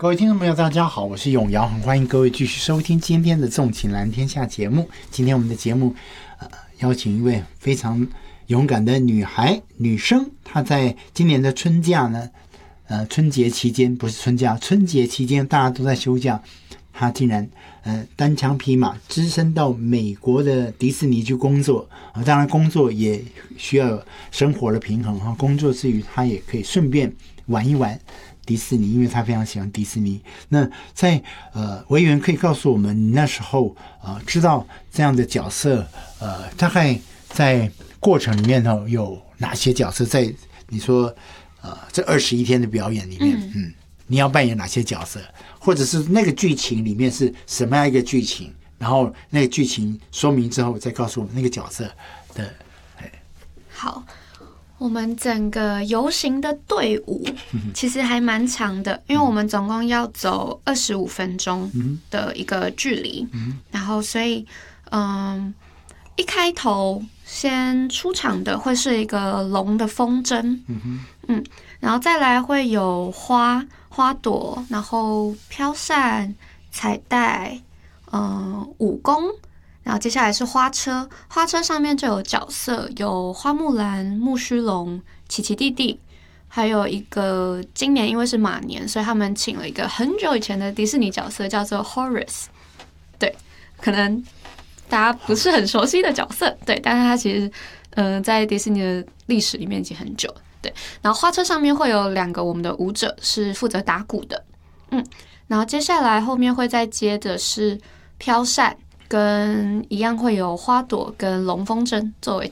各位听众朋友大家好，我是永尧，很欢迎各位继续收听今天的纵情蓝天下节目。今天我们的节目邀请一位非常勇敢的女生，她在今年的春假呢春节期间，不是春假，春节期间大家都在休假，她竟然单枪匹马只身到美国的迪士尼去工作当然工作也需要生活的平衡工作之余她也可以顺便玩一玩迪士尼，因为他非常喜欢迪士尼。那在委员可以告诉我们，你那时候知道这样的角色大概在过程里面有哪些角色？在你说这21天的表演里面，你要扮演哪些角色？或者是那个剧情里面是什么样一个剧情？然后那个剧情说明之后，再告诉我们那个角色的。 好。我们整个游行的队伍其实还蛮长的，因为我们总共要走25分钟的一个距离，然后所以一开头先出场的会是一个龙的风筝，然后再来会有花朵，然后飘扇、彩带，武功。然后接下来是花车，花车上面就有角色，有花木兰、木须龙、奇奇弟弟，还有一个今年因为是马年，所以他们请了一个很久以前的迪士尼角色，叫做 Horace。对，可能大家不是很熟悉的角色，对，但是他其实在迪士尼的历史里面已经很久了。对，然后花车上面会有2个我们的舞者是负责打鼓的，然后接下来后面会再接的是飘扇。跟一样会有花朵跟龙风筝作为